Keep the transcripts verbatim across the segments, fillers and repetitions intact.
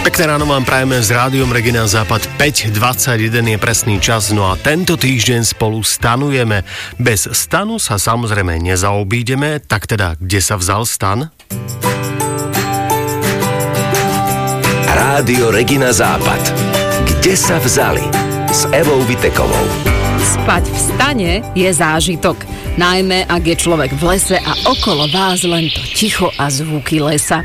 Pekné ráno vám prajeme s Rádiom Regina Západ. päť dvadsaťjeden je presný čas, no a tento týždeň spolu stanujeme. Bez stanu sa samozrejme nezaobídeme, tak teda kde sa vzal stan? Rádio Regina Západ. Kde sa vzali? S Evou Vitekovou. Spať v stane je zážitok, najmä ak je človek v lese a okolo vás len to ticho a zvuky lesa.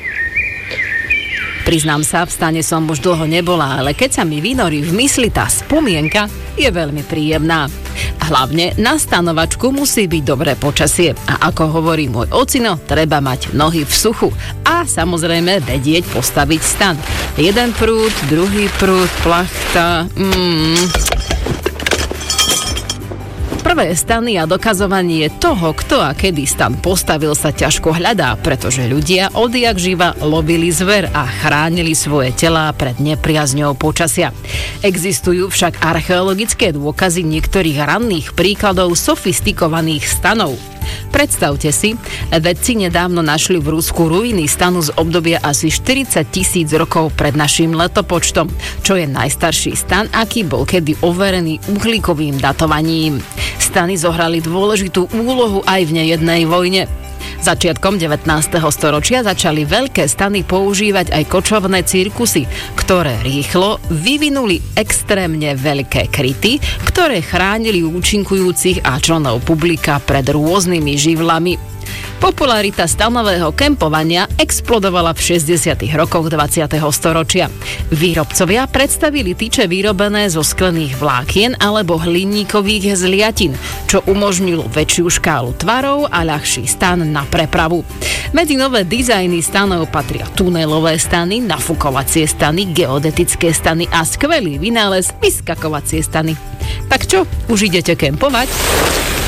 Priznám sa, v stane som už dlho nebola, ale keď sa mi vynorí v mysli tá spomienka, je veľmi príjemná. Hlavne na stanovačku musí byť dobré počasie a ako hovorí môj ocino, treba mať nohy v suchu a samozrejme vedieť postaviť stan. Jeden prúd, druhý prúd, plachta... Mm. Prvé stany a dokazovanie toho, kto a kedy stan postavil, sa ťažko hľadá, pretože ľudia odjak živa lovili zver a chránili svoje telá pred nepriazňou počasia. Existujú však archeologické dôkazy niektorých ranných príkladov sofistikovaných stanov. Predstavte si, vedci nedávno našli v Rusku ruiny stanu z obdobia asi štyridsať tisíc rokov pred našim letopočtom, čo je najstarší stan, aký bol kedy overený uhlíkovým datovaním. Stany zohrali dôležitú úlohu aj v nejednej vojne. Začiatkom devätnásteho storočia začali veľké stany používať aj kočovné cirkusy, ktoré rýchlo vyvinuli extrémne veľké kryty, ktoré chránili účinkujúcich a členov publika pred rôznymi živlami. Popularita stanového kempovania explodovala v šesťdesiatych rokoch dvadsiateho storočia. Výrobcovia predstavili tyče vyrobené zo sklených vlákien alebo hliníkových zliatin, čo umožnilo väčšiu škálu tvarov a ľahší stan na prepravu. Medzi nové dizajny stanov patria tunelové stany, nafúkovacie stany, geodetické stany a skvelý vynález vyskakovacie stany. Tak čo, už idete kempovať?